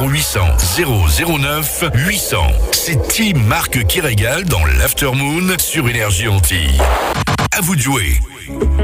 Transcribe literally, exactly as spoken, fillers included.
zéro huit cents zéro zéro neuf huit cents. C'est Team Marc qui régale dans l'Aftermoon sur Énergie Antilles. À vous de jouer.